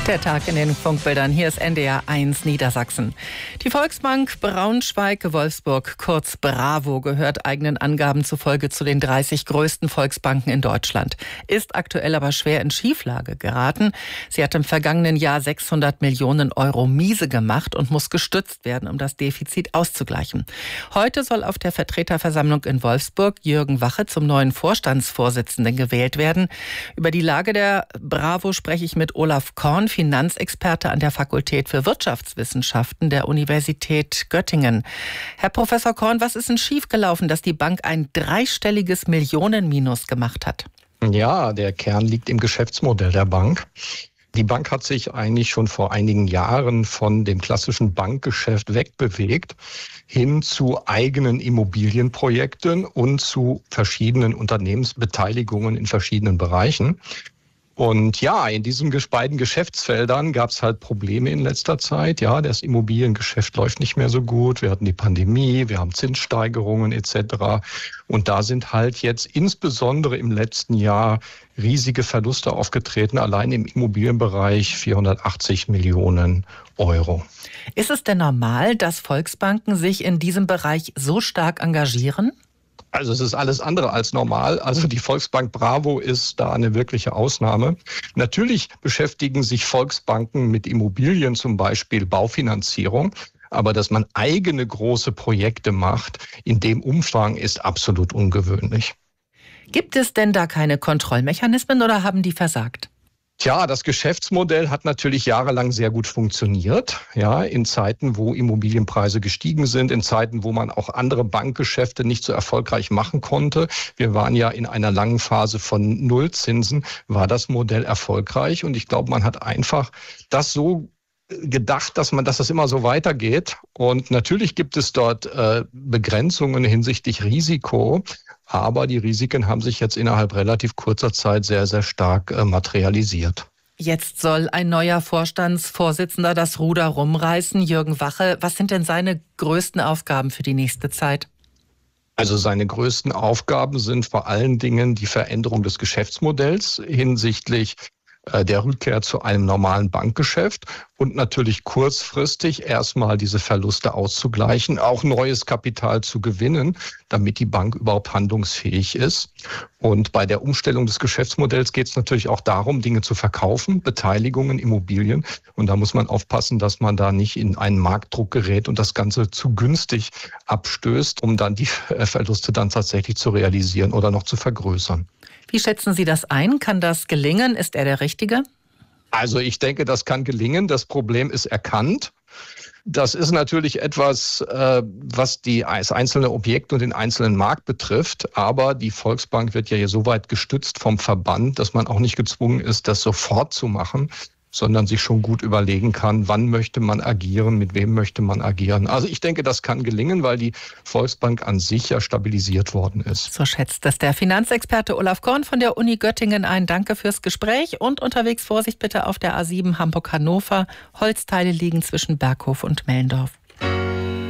Der Tag in den Funkbildern. Hier ist NDR 1 Niedersachsen. Die Volksbank Braunschweig-Wolfsburg, kurz BRAVO, gehört eigenen Angaben zufolge zu den 30 größten Volksbanken in Deutschland. Ist aktuell aber schwer in Schieflage geraten. Sie hat im vergangenen Jahr 600 Millionen Euro miese gemacht und muss gestützt werden, um das Defizit auszugleichen. Heute soll auf der Vertreterversammlung in Wolfsburg Jürgen Wache zum neuen Vorstandsvorsitzenden gewählt werden. Über die Lage der BRAVO spreche ich mit Olaf Korn, Finanzexperte an der Fakultät für Wirtschaftswissenschaften der Universität Göttingen. Herr Professor Korn, was ist denn schiefgelaufen, dass die Bank ein dreistelliges Millionenminus gemacht hat? Ja, der Kern liegt im Geschäftsmodell der Bank. Die Bank hat sich eigentlich schon vor einigen Jahren von dem klassischen Bankgeschäft wegbewegt hin zu eigenen Immobilienprojekten und zu verschiedenen Unternehmensbeteiligungen in verschiedenen Bereichen. Und ja, in diesen beiden Geschäftsfeldern gab es halt Probleme in letzter Zeit. Ja, das Immobiliengeschäft läuft nicht mehr so gut. Wir hatten die Pandemie, wir haben Zinssteigerungen etc. Und da sind halt jetzt insbesondere im letzten Jahr riesige Verluste aufgetreten, allein im Immobilienbereich 480 Millionen Euro. Ist es denn normal, dass Volksbanken sich in diesem Bereich so stark engagieren? Also es ist alles andere als normal. Also die Volksbank BRAVO ist da eine wirkliche Ausnahme. Natürlich beschäftigen sich Volksbanken mit Immobilien, zum Beispiel Baufinanzierung. Aber dass man eigene große Projekte macht, in dem Umfang ist absolut ungewöhnlich. Gibt es denn da keine Kontrollmechanismen oder haben die versagt? Tja, das Geschäftsmodell hat natürlich jahrelang sehr gut funktioniert. Ja, in Zeiten, wo Immobilienpreise gestiegen sind, in Zeiten, wo man auch andere Bankgeschäfte nicht so erfolgreich machen konnte. Wir waren ja in einer langen Phase von Nullzinsen, war das Modell erfolgreich. Und ich glaube, man hat einfach das so gedacht, dass das immer so weitergeht. Und natürlich gibt es dort Begrenzungen hinsichtlich Risiko. Aber die Risiken haben sich jetzt innerhalb relativ kurzer Zeit sehr, sehr stark materialisiert. Jetzt soll ein neuer Vorstandsvorsitzender das Ruder rumreißen, Jürgen Wache. Was sind denn seine größten Aufgaben für die nächste Zeit? Also seine größten Aufgaben sind vor allen Dingen die Veränderung des Geschäftsmodells hinsichtlich der Rückkehr zu einem normalen Bankgeschäft und natürlich kurzfristig erstmal diese Verluste auszugleichen, auch neues Kapital zu gewinnen, damit die Bank überhaupt handlungsfähig ist. Und bei der Umstellung des Geschäftsmodells geht es natürlich auch darum, Dinge zu verkaufen, Beteiligungen, Immobilien. Und da muss man aufpassen, dass man da nicht in einen Marktdruck gerät und das Ganze zu günstig abstößt, um dann die Verluste dann tatsächlich zu realisieren oder noch zu vergrößern. Wie schätzen Sie das ein? Kann das gelingen? Ist er der Richtige? Also ich denke, das kann gelingen. Das Problem ist erkannt. Das ist natürlich etwas, was das einzelne Objekt und den einzelnen Markt betrifft. Aber die Volksbank wird ja hier so weit gestützt vom Verband, dass man auch nicht gezwungen ist, das sofort zu machen, sondern sich schon gut überlegen kann, wann möchte man agieren, mit wem möchte man agieren. Also ich denke, das kann gelingen, weil die Volksbank an sich ja stabilisiert worden ist. So schätzt das der Finanzexperte Olaf Korn von der Uni Göttingen ein. Danke fürs Gespräch und unterwegs Vorsicht bitte auf der A7 Hamburg-Hannover. Holzteile liegen zwischen Berghof und Mellendorf.